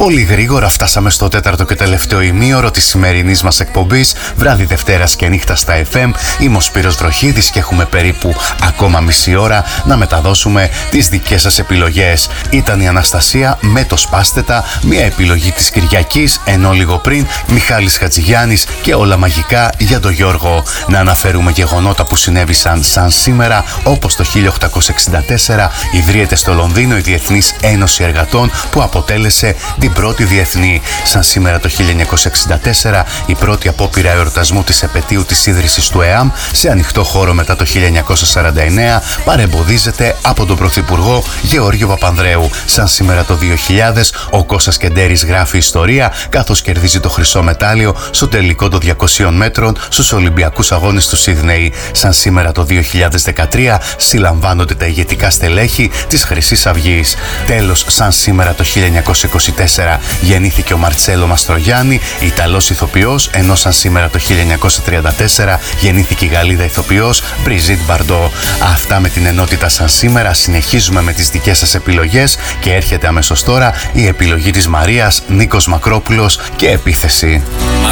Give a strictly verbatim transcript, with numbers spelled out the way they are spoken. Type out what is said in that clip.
Πολύ γρήγορα φτάσαμε στο τέταρτο και τελευταίο ημίωρο της σημερινής μας εκπομπής, βράδυ Δευτέρας και νύχτα στα εφ εμ. Είμαι ο Σπύρος Βροχίδης και έχουμε περίπου ακόμα μισή ώρα να μεταδώσουμε τις δικές σας επιλογές. Ήταν η Αναστασία με το Σπάστετα, μια επιλογή της Κυριακής, ενώ λίγο πριν Μιχάλης Χατζηγιάννης και όλα μαγικά για τον Γιώργο. Να αναφέρουμε γεγονότα που συνέβησαν σαν σήμερα, όπως το χίλια οκτακόσια εξήντα τέσσερα ιδρύεται στο Λονδίνο η Διεθνής Ένωση Εργατών, που αποτέλεσε την πρώτη διεθνή. Σαν σήμερα το χίλια εννιακόσια εξήντα τέσσερα η πρώτη απόπειρα εορτασμού της επετείου της ίδρυσης του ΕΑΜ σε ανοιχτό χώρο μετά το χίλια εννιακόσια σαράντα εννέα παρεμποδίζεται από τον Πρωθυπουργό Γεώργιο Παπανδρέου. Σαν σήμερα το δύο χιλιάδες ο Κώστας Κεντέρης γράφει ιστορία καθώς κερδίζει το χρυσό μετάλλιο στο τελικό των διακοσίων μέτρων στους Ολυμπιακούς Αγώνες του Σίδνεϊ. Σαν σήμερα το δύο χιλιάδες δεκατρία συλλαμβάνονται τα ηγετικά στελέχη της Χρυσής Αυγής. Τέλος, σαν σήμερα το χίλια εννιακόσια είκοσι τέσσερα γεννήθηκε ο Μαρτσέλο Μαστρογιάννη, Ιταλός ηθοποιός, ενώ σαν σήμερα το χίλια εννιακόσια τριάντα τέσσερα γεννήθηκε η Γαλλίδα ηθοποιός Μπριζίτ Μπαρντό. Αυτά με την ενότητα σαν σήμερα. Συνεχίζουμε με τις δικές σας επιλογές και έρχεται αμέσως τώρα η επιλογή της Μαρίας, Νίκος Μακρόπουλος και Επίθεση.